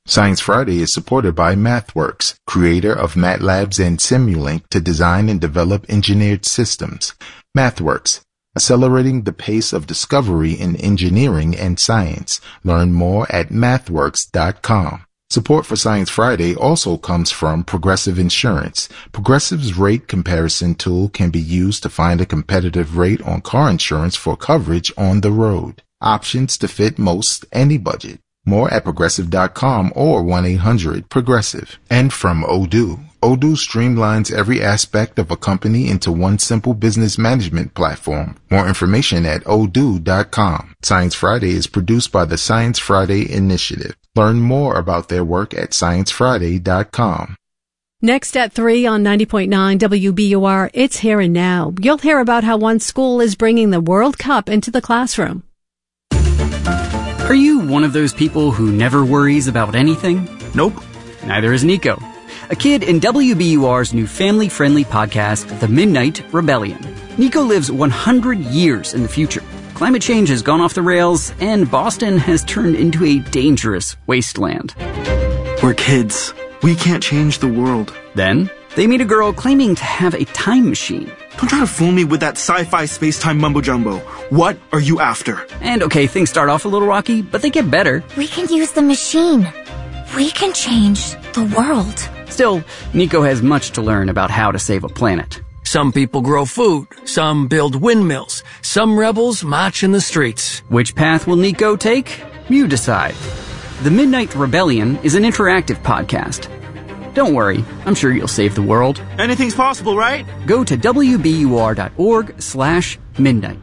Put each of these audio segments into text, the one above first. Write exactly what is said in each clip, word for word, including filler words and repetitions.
Science Friday is supported by MathWorks, creator of MATLabs and Simulink to design and develop engineered systems. MathWorks, accelerating the pace of discovery in engineering and science. Learn more at mathworks dot com. Support for Science Friday also comes from Progressive Insurance. Progressive's rate comparison tool can be used to find a competitive rate on car insurance for coverage on the road. Options to fit most any budget. More at progressive dot com or one eight hundred progressive. And from Odoo. Odoo streamlines every aspect of a company into one simple business management platform. More information at odoo dot com. Science Friday is produced by the Science Friday Initiative. Learn more about their work at science friday dot com. Next at three on ninety point nine W B U R, it's Here and Now. You'll hear about how one school is bringing the World Cup into the classroom. Are you one of those people who never worries about anything? Nope. Neither is Nico, a kid in W B U R's new family-friendly podcast, The Midnight Rebellion. Nico lives one hundred years in the future. Climate change has gone off the rails, and Boston has turned into a dangerous wasteland. We're kids. We can't change the world. Then, they meet a girl claiming to have a time machine. Don't try to fool me with that sci-fi space-time mumbo-jumbo. What are you after? And okay, things start off a little rocky, but they get better. We can use the machine. We can change the world. Still, Nico has much to learn about how to save a planet. Some people grow food, some build windmills, some rebels march in the streets. Which path will Nico take? You decide. The Midnight Rebellion is an interactive podcast. Don't worry, I'm sure you'll save the world. Anything's possible, right? Go to W B U R dot org slash midnight.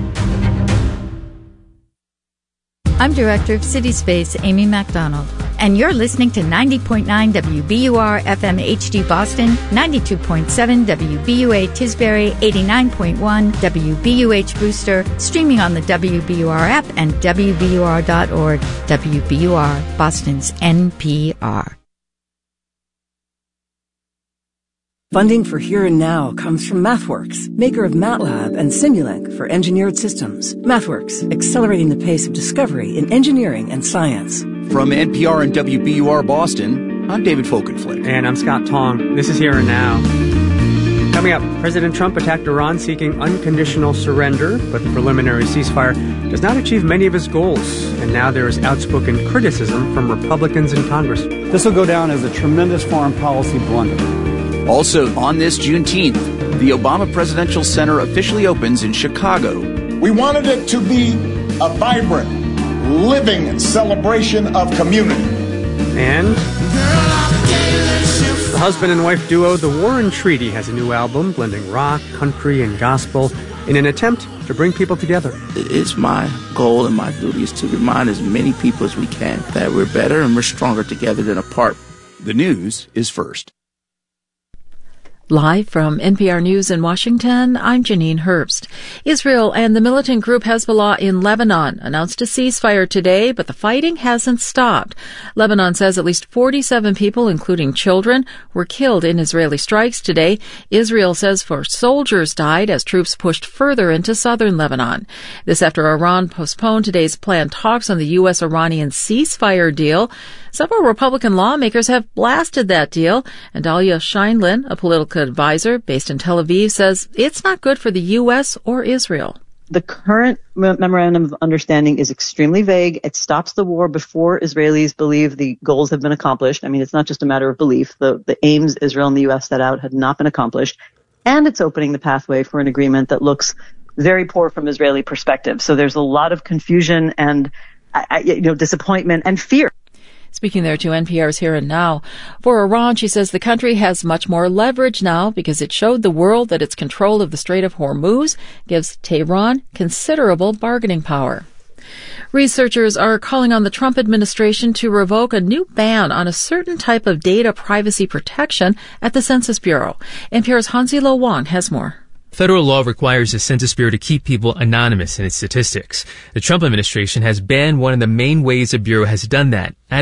I'm Director of City Space, Amy MacDonald, and you're listening to ninety point nine W B U R F M H D Boston, ninety-two point seven W B U A Tisbury, eighty-nine point one W B U H Brewster, streaming on the W B U R app and W B U R dot org. W B U R, Boston's N P R. Funding for Here and Now comes from MathWorks, maker of MATLab and Simulink for engineered systems. MathWorks, accelerating the pace of discovery in engineering and science. From N P R and W B U R Boston, I'm David Folkenflik. And I'm Scott Tong. This is Here and Now. Coming up, President Trump attacked Iran seeking unconditional surrender, but the preliminary ceasefire does not achieve many of his goals. And now there is outspoken criticism from Republicans in Congress. This will go down as a tremendous foreign policy blunder. Also, on this Juneteenth, the Obama Presidential Center officially opens in Chicago. We wanted it to be a vibrant, living celebration of community. And the husband and wife duo, The Warren Treaty, has a new album blending rock, country, and gospel in an attempt to bring people together. It's my goal and my duty is to remind as many people as we can that we're better and we're stronger together than apart. The news is first. Live from N P R News in Washington, I'm Janine Herbst. Israel and the militant group Hezbollah in Lebanon announced a ceasefire today, but the fighting hasn't stopped. Lebanon says at least forty-seven people, including children, were killed in Israeli strikes today. Israel says four soldiers died as troops pushed further into southern Lebanon. This after Iran postponed today's planned talks on the U S Iranian ceasefire deal. Several Republican lawmakers have blasted that deal, and Dahlia Scheindlin, a political advisor based in Tel Aviv, says it's not good for the U S or Israel. The current memorandum of understanding is extremely vague. It stops the war before Israelis believe the goals have been accomplished. I mean, it's not just a matter of belief. The, the aims Israel and the U S set out had not been accomplished. And it's opening the pathway for an agreement that looks very poor from Israeli perspective. So there's a lot of confusion and, you know, disappointment and fear. Speaking there to N P R's Here and Now. For Iran, she says the country has much more leverage now because it showed the world that its control of the Strait of Hormuz gives Tehran considerable bargaining power. Researchers are calling on the Trump administration to revoke a new ban on a certain type of data privacy protection at the Census Bureau. N P R's Hansi-Lo Wang has more. Federal law requires the Census Bureau to keep people anonymous in its statistics. The Trump administration has banned one of the main ways the Bureau has done that,